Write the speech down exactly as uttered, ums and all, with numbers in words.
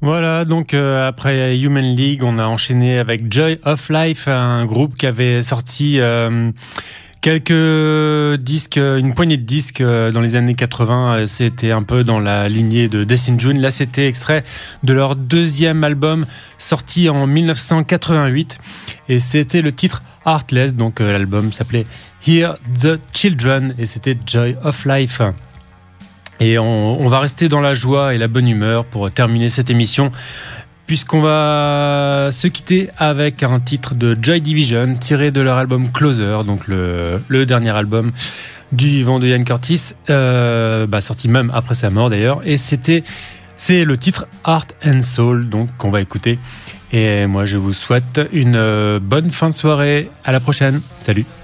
Voilà, donc euh, après Human League, on a enchaîné avec Joy of Life, un groupe qui avait sorti euh, quelques disques, une poignée de disques dans les années quatre-vingts. C'était un peu dans la lignée de Death in June. Là, c'était extrait de leur deuxième album sorti en dix-neuf cent quatre-vingt-huit et c'était le titre Heartless. Donc euh, l'album s'appelait Hear the Children et c'était Joy of Life. Et on, on va rester dans la joie et la bonne humeur pour terminer cette émission, puisqu'on va se quitter avec un titre de Joy Division tiré de leur album Closer, donc le, le dernier album du vivant de Ian Curtis, euh, bah sorti même après sa mort d'ailleurs. Et c'était, c'est le titre Heart and Soul, donc qu'on va écouter. Et moi, je vous souhaite une bonne fin de soirée. À la prochaine. Salut.